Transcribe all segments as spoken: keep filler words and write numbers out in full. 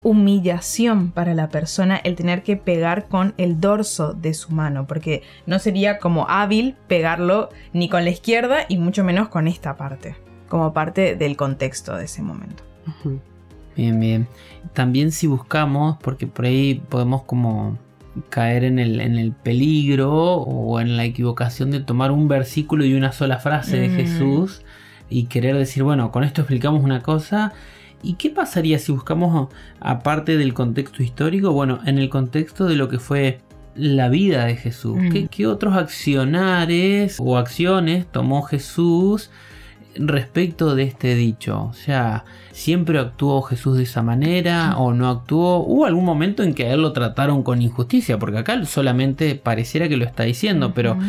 humillación para la persona el tener que pegar con el dorso de su mano, porque no sería como hábil pegarlo ni con la izquierda y mucho menos con esta parte, como parte del contexto de ese momento. Uh-huh. Bien, bien. También si buscamos, porque por ahí podemos como caer en el, en el peligro o en la equivocación de tomar un versículo y una sola frase de mm. Jesús y querer decir, bueno, con esto explicamos una cosa. ¿Y qué pasaría si buscamos, aparte del contexto histórico, bueno, en el contexto de lo que fue la vida de Jesús? Mm. ¿Qué, qué otros accionares o acciones tomó Jesús respecto de este dicho? O sea, ¿siempre actuó Jesús de esa manera o no actuó? ¿Hubo algún momento en que a él lo trataron con injusticia? Porque acá solamente pareciera que lo está diciendo, uh-huh. pero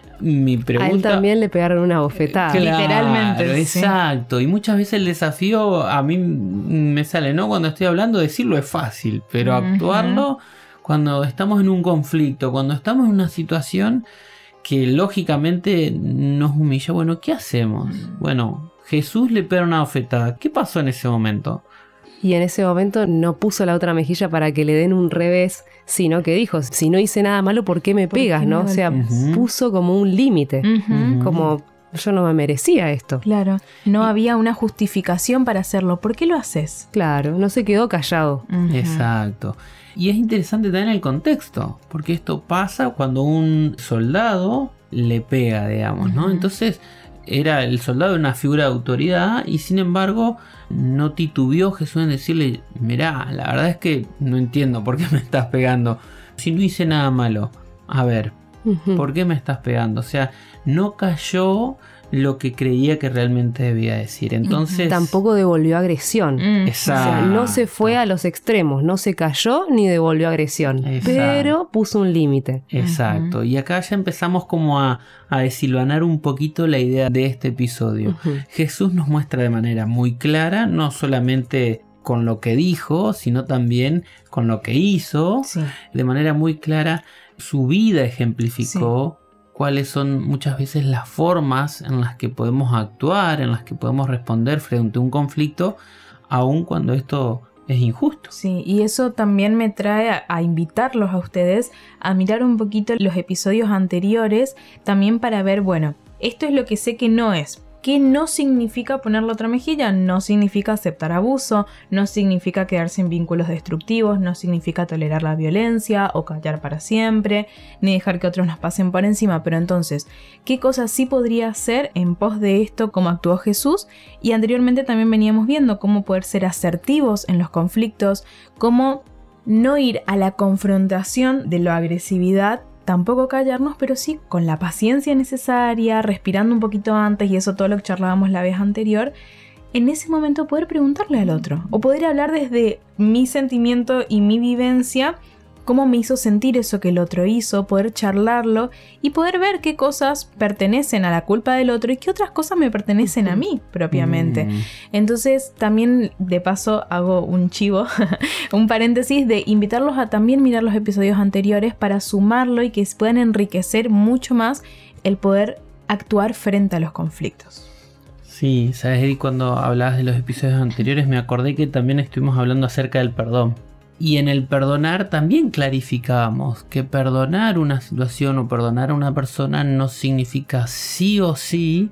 mi pregunta... A él también le pegaron una bofetada. Claro, literalmente. Exacto. Sí. Y muchas veces el desafío a mí me sale, ¿no? Cuando estoy hablando, decirlo es fácil, pero uh-huh. actuarlo cuando estamos en un conflicto, cuando estamos en una situación que lógicamente nos humilla. Bueno, ¿qué hacemos? Uh-huh. Bueno, Jesús le pega una bofetada. ¿Qué pasó en ese momento? Y en ese momento no puso la otra mejilla para que le den un revés, sino que dijo, si no hice nada malo, ¿por qué me ¿Por pegas? Qué ¿no? O sea, uh-huh. puso como un límite, uh-huh. como yo no me merecía esto. Claro, no y, había una justificación para hacerlo. ¿Por qué lo haces? Claro, no se quedó callado. Uh-huh. Exacto. Y es interesante también el contexto, porque esto pasa cuando un soldado le pega, digamos, ¿no? Uh-huh. Entonces, era el soldado una figura de autoridad y sin embargo no titubeó Jesús en decirle, mirá, la verdad es que no entiendo por qué me estás pegando. Si no hice nada malo, a ver, uh-huh. ¿por qué me estás pegando? O sea, no cayó lo que creía que realmente debía decir. Entonces... Tampoco devolvió agresión. Exacto. O sea, no se fue a los extremos, no se cayó ni devolvió agresión. Exacto. Pero puso un límite. Exacto. Uh-huh. Y acá ya empezamos como a, a desilvanar un poquito la idea de este episodio. Uh-huh. Jesús nos muestra de manera muy clara, no solamente con lo que dijo, sino también con lo que hizo. Sí. De manera muy clara, su vida ejemplificó. Sí. Cuáles son muchas veces las formas en las que podemos actuar, en las que podemos responder frente a un conflicto, aun cuando esto es injusto. Sí, y eso también me trae a, a invitarlos a ustedes a mirar un poquito los episodios anteriores, también para ver, bueno, esto es lo que sé que no es. ¿Qué no significa poner la otra mejilla? No significa aceptar abuso, no significa quedarse en vínculos destructivos, no significa tolerar la violencia o callar para siempre, ni dejar que otros nos pasen por encima. Pero entonces, ¿qué cosas sí podría hacer en pos de esto como actuó Jesús? Y anteriormente también veníamos viendo cómo poder ser asertivos en los conflictos, cómo no ir a la confrontación de la agresividad, tampoco callarnos, pero sí con la paciencia necesaria, respirando un poquito antes, y eso todo lo que charlábamos la vez anterior, en ese momento poder preguntarle al otro, o poder hablar desde mi sentimiento y mi vivencia, cómo me hizo sentir eso que el otro hizo, poder charlarlo y poder ver qué cosas pertenecen a la culpa del otro y qué otras cosas me pertenecen a mí propiamente. Mm. Entonces también de paso hago un chivo, un paréntesis de invitarlos a también mirar los episodios anteriores para sumarlo y que puedan enriquecer mucho más el poder actuar frente a los conflictos. Sí, sabes, Eri, cuando hablabas de los episodios anteriores me acordé que también estuvimos hablando acerca del perdón. Y en el perdonar también clarificábamos que perdonar una situación o perdonar a una persona no significa sí o sí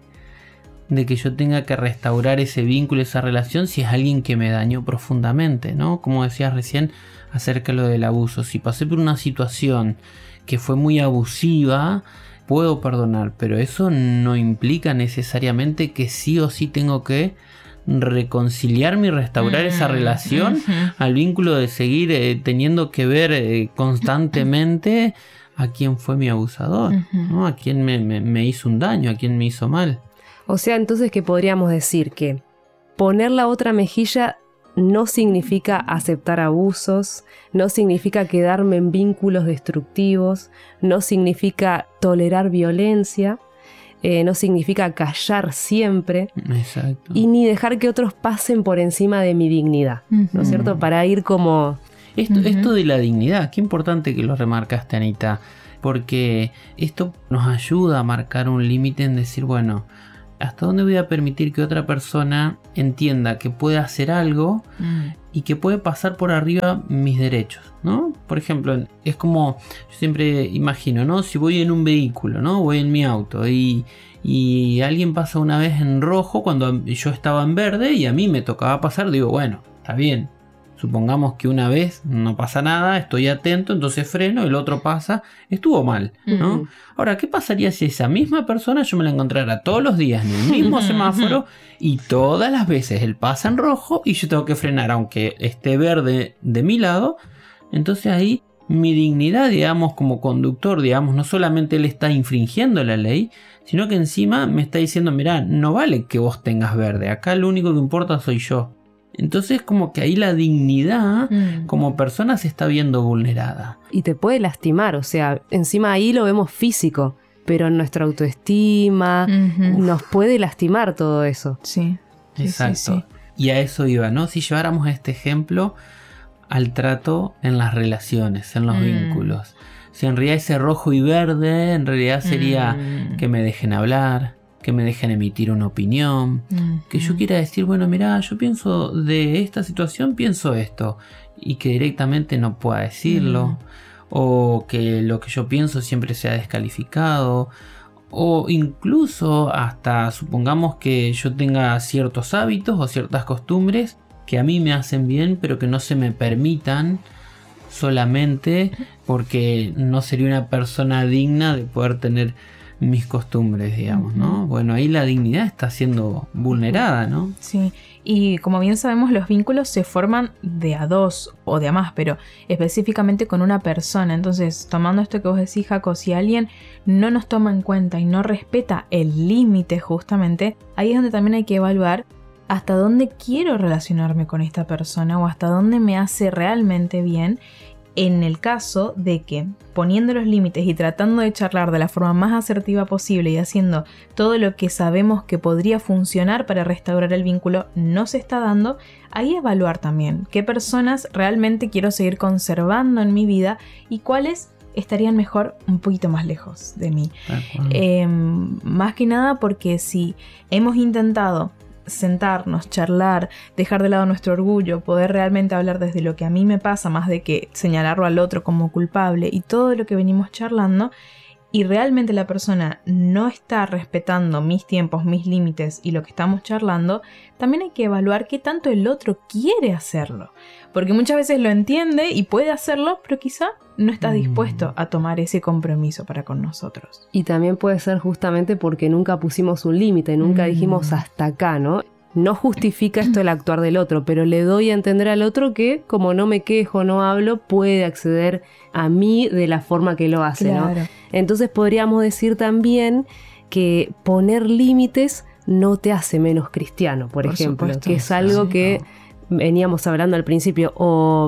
de que yo tenga que restaurar ese vínculo, esa relación, si es alguien que me dañó profundamente, ¿no? Como decías recién acerca de lo del abuso. Si pasé por una situación que fue muy abusiva, puedo perdonar, pero eso no implica necesariamente que sí o sí tengo que reconciliarme y restaurar mm, esa relación uh-huh. al vínculo de seguir eh, teniendo que ver eh, constantemente a quién fue mi abusador, uh-huh. ¿no? A quién me, me, me hizo un daño, a quién me hizo mal. O sea, entonces que podríamos decir que poner la otra mejilla no significa aceptar abusos, no significa quedarme en vínculos destructivos, no significa tolerar violencia. Eh, no significa callar siempre. Exacto. Y ni dejar que otros pasen por encima de mi dignidad, uh-huh. ¿no es cierto? Para ir como... Esto, uh-huh. esto de la dignidad, qué importante que lo remarcaste, Anita, porque esto nos ayuda a marcar un límite en decir, bueno, ¿hasta dónde voy a permitir que otra persona entienda que puede hacer algo mm. y que puede pasar por arriba mis derechos, ¿no? Por ejemplo, es como, yo siempre imagino, ¿no? Si voy en un vehículo, ¿no? Voy en mi auto y, y alguien pasa una vez en rojo cuando yo estaba en verde y a mí me tocaba pasar, digo, bueno, está bien. Supongamos que una vez no pasa nada, estoy atento, entonces freno, el otro pasa, estuvo mal, ¿no? Uh-huh. Ahora, ¿qué pasaría si esa misma persona yo me la encontrara todos los días en el mismo semáforo y todas las veces él pasa en rojo y yo tengo que frenar aunque esté verde de mi lado? Entonces ahí mi dignidad, digamos, como conductor, digamos, no solamente él está infringiendo la ley, sino que encima me está diciendo, mirá, no vale que vos tengas verde, acá lo único que importa soy yo. Entonces como que ahí la dignidad mm. como persona se está viendo vulnerada. Y te puede lastimar, o sea, encima ahí lo vemos físico, pero en nuestra autoestima uh-huh. nos puede lastimar todo eso. Sí. Exacto. Sí, sí, sí. Y a eso iba, ¿no? Si lleváramos este ejemplo al trato en las relaciones, en los mm. vínculos. Si en realidad ese rojo y verde en realidad sería mm. que me dejen hablar, que me dejen emitir una opinión, mm-hmm. que yo quiera decir, bueno, mirá, yo pienso de esta situación, pienso esto, y que directamente no pueda decirlo, mm. o que lo que yo pienso siempre sea descalificado, o incluso hasta supongamos que yo tenga ciertos hábitos o ciertas costumbres que a mí me hacen bien, pero que no se me permitan solamente porque no sería una persona digna de poder tener mis costumbres, digamos, ¿no? Bueno, ahí la dignidad está siendo vulnerada, ¿no? Sí, y como bien sabemos, los vínculos se forman de a dos o de a más, pero específicamente con una persona. Entonces, tomando esto que vos decís, Jaco, si alguien no nos toma en cuenta y no respeta el límite justamente, ahí es donde también hay que evaluar hasta dónde quiero relacionarme con esta persona o hasta dónde me hace realmente bien. En el caso de que poniendo los límites y tratando de charlar de la forma más asertiva posible y haciendo todo lo que sabemos que podría funcionar para restaurar el vínculo no se está dando, ahí evaluar también qué personas realmente quiero seguir conservando en mi vida y cuáles estarían mejor un poquito más lejos de mí. Eh, más que nada porque si hemos intentado sentarnos, charlar, dejar de lado nuestro orgullo, poder realmente hablar desde lo que a mí me pasa más de que señalarlo al otro como culpable y todo lo que venimos charlando, y realmente la persona no está respetando mis tiempos, mis límites y lo que estamos charlando, también hay que evaluar qué tanto el otro quiere hacerlo, porque muchas veces lo entiende y puede hacerlo, pero quizá no está dispuesto a tomar ese compromiso para con nosotros. Y también puede ser justamente porque nunca pusimos un límite, nunca mm. dijimos hasta acá, ¿no? No justifica esto el actuar del otro, pero le doy a entender al otro que, como no me quejo, no hablo, puede acceder a mí de la forma que lo hace, claro. ¿no? Entonces podríamos decir también que poner límites no te hace menos cristiano, por, por ejemplo, supuesto, que es algo sí, que no. veníamos hablando al principio, o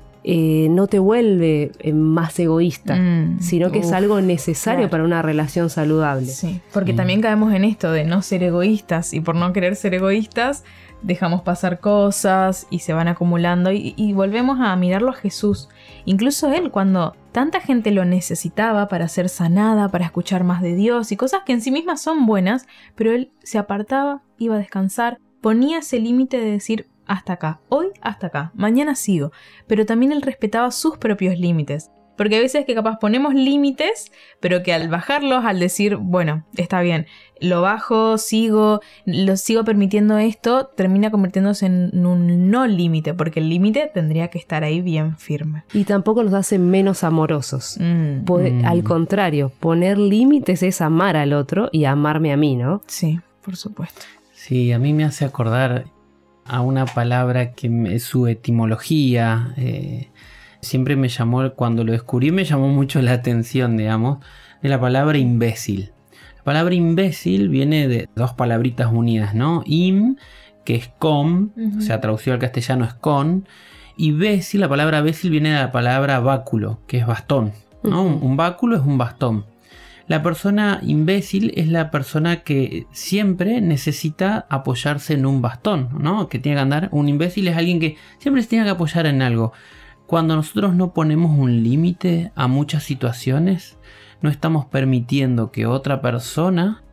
eh, no te vuelve eh, más egoísta, mm, sino uf, que es algo necesario claro. para una relación saludable. Sí, porque sí. también caemos en esto de no ser egoístas, y por no querer ser egoístas dejamos pasar cosas y se van acumulando y, y volvemos a mirarlo a Jesús. Incluso él, cuando tanta gente lo necesitaba para ser sanada, para escuchar más de Dios y cosas que en sí mismas son buenas, pero él se apartaba, iba a descansar, ponía ese límite de decir hasta acá, hoy hasta acá, mañana sigo, pero también él respetaba sus propios límites. Porque hay veces que capaz ponemos límites, pero que al bajarlos, al decir, bueno, está bien, lo bajo, sigo, lo sigo permitiendo esto, termina convirtiéndose en un no límite, porque el límite tendría que estar ahí bien firme. Y tampoco nos hace menos amorosos. Mm, Pod- mm. Al contrario, poner límites es amar al otro y amarme a mí, ¿no? Sí, por supuesto. Sí, a mí me hace acordar a una palabra que me, su etimología... Eh, siempre me llamó, cuando lo descubrí me llamó mucho la atención, digamos, de la palabra imbécil. La palabra imbécil viene de dos palabritas unidas, ¿no? Im, que es con, uh-huh. o sea, traducido al castellano es con, y bécil, la palabra bécil viene de la palabra báculo, que es bastón, ¿no? Uh-huh. Un báculo es un bastón. La persona imbécil es la persona que siempre necesita apoyarse en un bastón, ¿no? Que tiene que andar. Un imbécil es alguien que siempre se tiene que apoyar en algo. Cuando nosotros no ponemos un límite a muchas situaciones, no estamos permitiendo que otra persona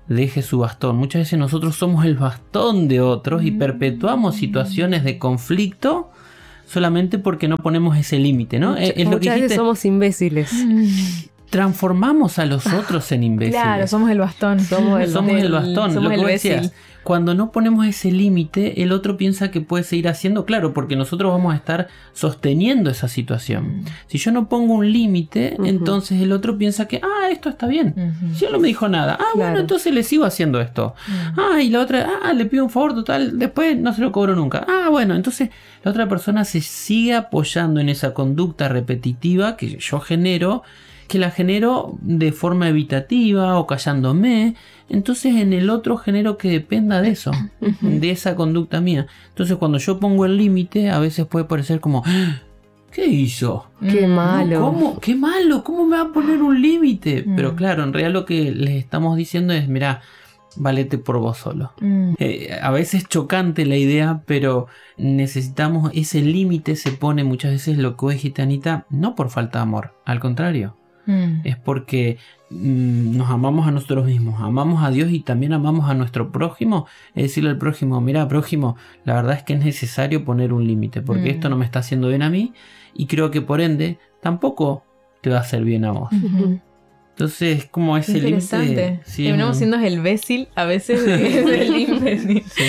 deje su bastón. Muchas veces nosotros somos el bastón de otros y perpetuamos situaciones de conflicto solamente porque no ponemos ese límite, ¿no? Muchas, es, es lo que muchas veces somos imbéciles. Transformamos a los otros en imbéciles. Claro, somos el bastón. Somos el, somos el bastón. Somos lo el que decías, cuando no ponemos ese límite, el otro piensa que puede seguir haciendo, claro, porque nosotros vamos a estar sosteniendo esa situación. Si yo no pongo un límite, uh-huh. entonces el otro piensa que, ah, esto está bien. Uh-huh. Si él no me dijo nada, ah, claro. bueno, entonces le sigo haciendo esto. Uh-huh. Ah, y la otra, ah, le pido un favor total, después no se lo cobro nunca. Ah, bueno, entonces la otra persona se sigue apoyando en esa conducta repetitiva que yo genero, que la genero de forma evitativa o callándome. Entonces en el otro genero que dependa de eso, uh-huh. de esa conducta mía. Entonces cuando yo pongo el límite, a veces puede parecer como, ¿qué hizo? Qué malo. ¿Cómo? ¿Qué malo? ¿Cómo me va a poner un límite? Uh-huh. Pero claro, en realidad lo que les estamos diciendo es, mira, valete por vos solo. Uh-huh. Eh, a veces es chocante la idea, pero necesitamos, ese límite se pone muchas veces, lo que vos dijiste, Anita, no por falta de amor, al contrario. Mm. Es porque mm, nos amamos a nosotros mismos, amamos a Dios y también amamos a nuestro prójimo. Es decirle al prójimo, mira, prójimo, la verdad es que es necesario poner un límite, porque mm. esto no me está haciendo bien a mí y creo que por ende tampoco te va a hacer bien a vos. Uh-huh. Entonces, como ese límite. Sí, terminamos siendo el imbécil a veces del imbécil. Sí,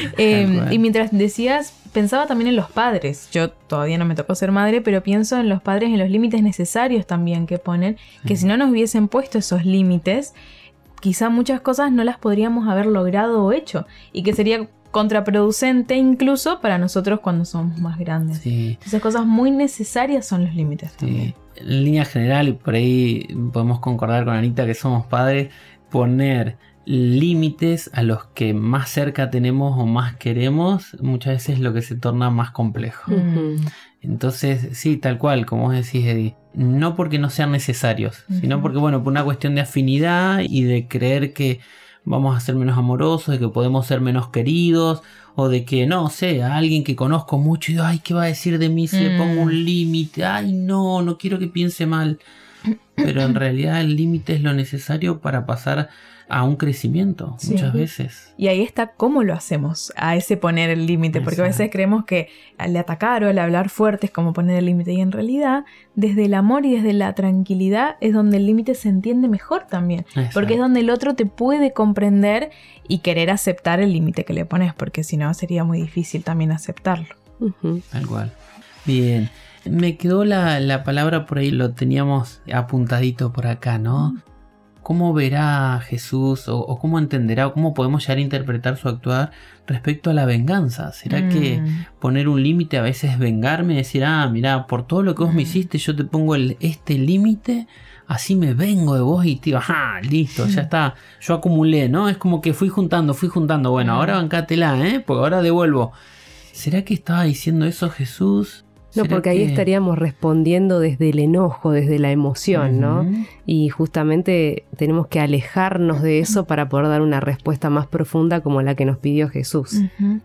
eh, y mientras decías, pensaba también en los padres. Yo todavía no me tocó ser madre, pero pienso en los padres, en los límites necesarios también que ponen, que uh-huh. si no nos hubiesen puesto esos límites, quizá muchas cosas no las podríamos haber logrado o hecho, y que sería contraproducente incluso para nosotros cuando somos más grandes. Sí. Esas cosas muy necesarias son los límites sí. también. En línea general, y por ahí podemos concordar con Anita que somos padres, poner límites a los que más cerca tenemos o más queremos, muchas veces es lo que se torna más complejo. Uh-huh. Entonces, sí, tal cual, como vos decís, Eddie, no porque no sean necesarios, uh-huh. sino porque, bueno, por una cuestión de afinidad y de creer que vamos a ser menos amorosos, de que podemos ser menos queridos, o de que, no sé, a alguien que conozco mucho y digo, ay, ¿qué va a decir de mí si mm. le pongo un límite? Ay, no, no quiero que piense mal. Pero en realidad el límite es lo necesario para pasar a un crecimiento, sí. muchas veces. Y ahí está cómo lo hacemos, a ese poner el límite, porque a veces creemos que al atacar o al hablar fuerte es como poner el límite, y en realidad desde el amor y desde la tranquilidad es donde el límite se entiende mejor también. Exacto. Porque es donde el otro te puede comprender y querer aceptar el límite que le pones, porque si no sería muy difícil también aceptarlo. Uh-huh. Tal cual. Bien, me quedó la, la palabra por ahí, lo teníamos apuntadito por acá, ¿no? Uh-huh. ¿Cómo verá Jesús o, o cómo entenderá o cómo podemos llegar a interpretar su actuar respecto a la venganza? ¿Será mm. que poner un límite a veces es vengarme y decir, ah, mira, por todo lo que vos me hiciste yo te pongo el, este límite, así me vengo de vos y te digo, ah, listo, ya está, yo acumulé, ¿no? Es como que fui juntando, fui juntando, bueno, ahora bancátela, ¿eh? Porque ahora devuelvo. ¿Será que estaba diciendo eso Jesús? No, porque ahí que... estaríamos respondiendo desde el enojo, desde la emoción, uh-huh. ¿no? Y justamente tenemos que alejarnos de eso para poder dar una respuesta más profunda como la que nos pidió Jesús. Uh-huh.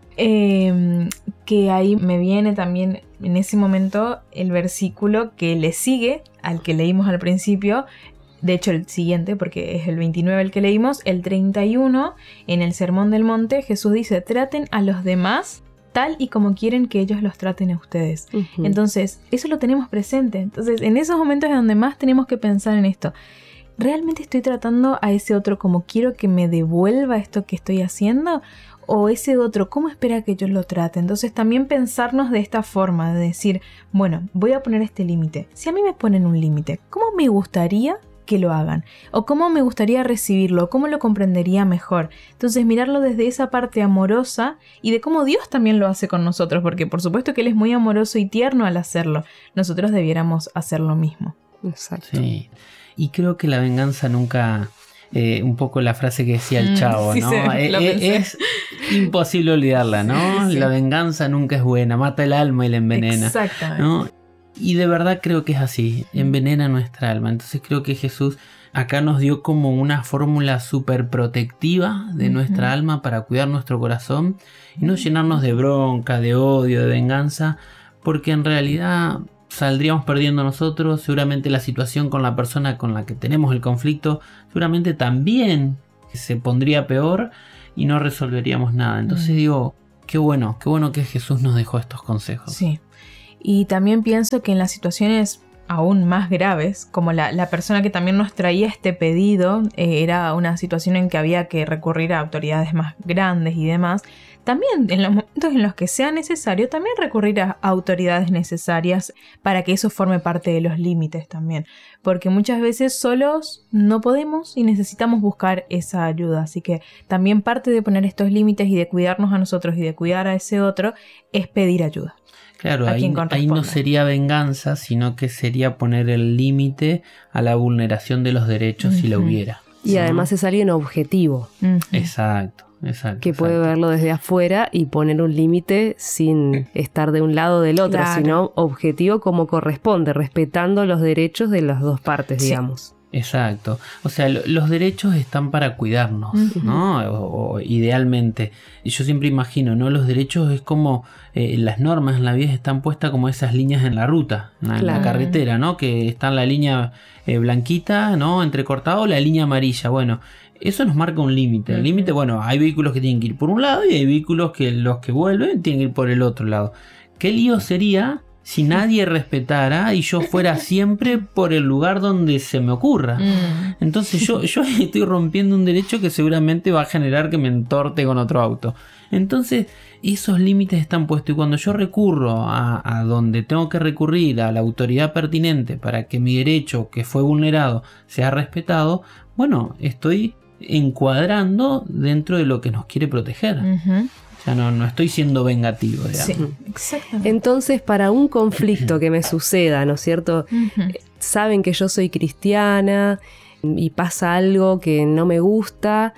Eh, que ahí me viene también en ese momento el versículo que le sigue al que leímos al principio. De hecho, el siguiente, porque es el veintinueve el que leímos, el treinta y uno, en el Sermón del Monte, Jesús dice, traten a los demás tal y como quieren que ellos los traten a ustedes. Uh-huh. Entonces, eso lo tenemos presente. Entonces, en esos momentos es donde más tenemos que pensar en esto. ¿Realmente estoy tratando a ese otro como quiero que me devuelva esto que estoy haciendo? ¿O ese otro, cómo espera que yo lo trate? Entonces, también pensarnos de esta forma, de decir, bueno, voy a poner este límite. Si a mí me ponen un límite, ¿cómo me gustaría que lo hagan? ¿O cómo me gustaría recibirlo? ¿Cómo lo comprendería mejor? Entonces mirarlo desde esa parte amorosa y de cómo Dios también lo hace con nosotros, porque por supuesto que Él es muy amoroso y tierno al hacerlo. Nosotros debiéramos hacer lo mismo. Exacto. Sí. Y creo que la venganza nunca... Eh, un poco la frase que decía el Chavo, sí, ¿no? Sí, eh, es imposible olvidarla, ¿no? Sí. La venganza nunca es buena, mata el alma y la envenena. Exactamente. ¿no? Y de verdad creo que es así, envenena nuestra alma. Entonces creo que Jesús acá nos dio como una fórmula súper protectiva de uh-huh. nuestra alma para cuidar nuestro corazón y no llenarnos de bronca, de odio, de venganza, porque en realidad saldríamos perdiendo nosotros. Seguramente la situación con la persona con la que tenemos el conflicto seguramente también se pondría peor y no resolveríamos nada. Entonces mm. digo, qué bueno, qué bueno que Jesús nos dejó estos consejos. Sí. Y también pienso que en las situaciones aún más graves, como la, la persona que también nos traía este pedido, eh, era una situación en que había que recurrir a autoridades más grandes y demás, también en los momentos en los que sea necesario, también recurrir a autoridades necesarias para que eso forme parte de los límites también, porque muchas veces solos no podemos y necesitamos buscar esa ayuda, así que también parte de poner estos límites y de cuidarnos a nosotros y de cuidar a ese otro es pedir ayuda. Claro, ahí, ahí no sería venganza, sino que sería poner el límite a la vulneración de los derechos uh-huh. si la hubiera. Y ¿no? además es alguien objetivo. Uh-huh. Exacto, exacto. Que exacto. puede verlo desde afuera y poner un límite sin estar de un lado o del otro, claro. sino objetivo como corresponde, respetando los derechos de las dos partes, sí. digamos. Exacto. O sea, lo, los derechos están para cuidarnos, uh-huh. ¿no? O, o idealmente. Y yo siempre imagino, ¿no? Los derechos es como eh, las normas en la vida están puestas como esas líneas en la ruta, en, claro. en la carretera, ¿no? Que está en la línea eh, blanquita, ¿no? Entrecortado, la línea amarilla. Bueno, eso nos marca un límite. El límite, bueno, hay vehículos que tienen que ir por un lado y hay vehículos que los que vuelven tienen que ir por el otro lado. ¿Qué lío sería si nadie respetara y yo fuera siempre por el lugar donde se me ocurra? Mm. Entonces yo, yo estoy rompiendo un derecho que seguramente va a generar que me entorte con otro auto. Entonces esos límites están puestos y cuando yo recurro a, a donde tengo que recurrir, a la autoridad pertinente para que mi derecho que fue vulnerado sea respetado, bueno, estoy encuadrando dentro de lo que nos quiere proteger. Uh-huh. O sea, no, no estoy siendo vengativo, digamos. Sí, exactamente. Entonces, para un conflicto que me suceda, ¿no es cierto? Uh-huh. Saben que yo soy cristiana y pasa algo que no me gusta.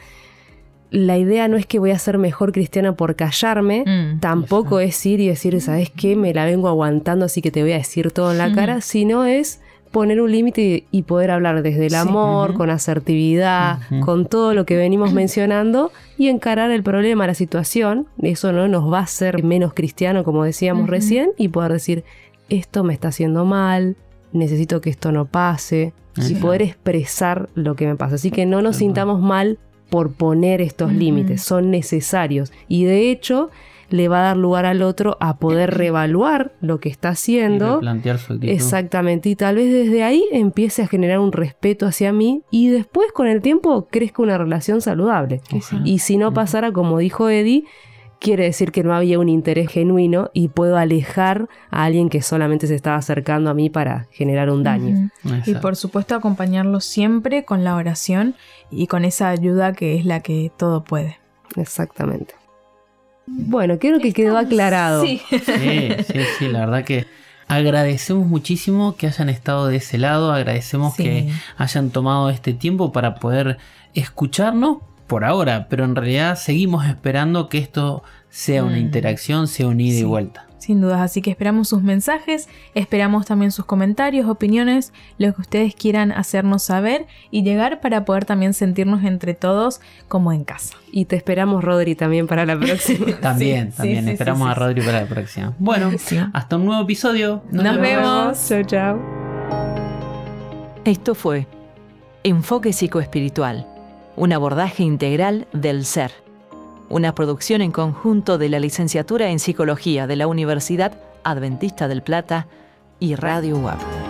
La idea no es que voy a ser mejor cristiana por callarme. Mm, tampoco exacto. es ir y decir, ¿sabes qué? Me la vengo aguantando, así que te voy a decir todo en la uh-huh. cara. Sino es poner un límite y poder hablar desde el amor, sí. uh-huh. con asertividad, uh-huh. con todo lo que venimos mencionando y encarar el problema, la situación. Eso no nos va a hacer menos cristiano, como decíamos uh-huh. recién, y poder decir, esto me está haciendo mal, necesito que esto no pase, uh-huh. y poder expresar lo que me pasa. Así que no nos uh-huh. sintamos mal por poner estos uh-huh. límites, son necesarios. Y de hecho le va a dar lugar al otro a poder reevaluar lo que está haciendo. Y replantear su actitud. Exactamente, y tal vez desde ahí empiece a generar un respeto hacia mí y después con el tiempo crezca una relación saludable. Uh-huh. Y si no pasara, como dijo Eddie, quiere decir que no había un interés genuino y puedo alejar a alguien que solamente se estaba acercando a mí para generar un daño. Uh-huh. Y por supuesto acompañarlo siempre con la oración y con esa ayuda que es la que todo puede. Exactamente. Bueno, creo que quedó aclarado. Sí. sí, sí, sí, la verdad que agradecemos muchísimo que hayan estado de ese lado, agradecemos sí. que hayan tomado este tiempo para poder escucharnos por ahora, pero en realidad seguimos esperando que esto sea una mm. interacción, sea un ida sí. y vuelta. Sin dudas, así que esperamos sus mensajes, esperamos también sus comentarios, opiniones, lo que ustedes quieran hacernos saber y llegar para poder también sentirnos entre todos como en casa. Y te esperamos, Rodri, también para la próxima. también, sí, también, sí, esperamos sí, a Rodri sí. para la próxima. Bueno, sí. hasta un nuevo episodio. Nos, Nos vemos. Chao, chao. Esto fue Enfoque Psicoespiritual, un abordaje integral del ser. Una producción en conjunto de la Licenciatura en Psicología de la Universidad Adventista del Plata y Radio U A P.